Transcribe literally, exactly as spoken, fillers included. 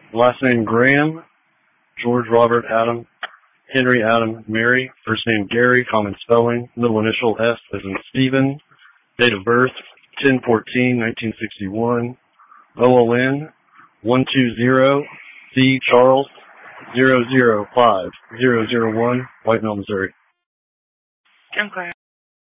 Last name Graham, George Robert Adam, Henry Adam Mary. First name Gary, common spelling. Middle initial S as in Stephen. Date of birth ten fourteen nineteen sixty-one. O L N one two zero C Charles zero zero five zero zero one, White Mill, Missouri. Okay.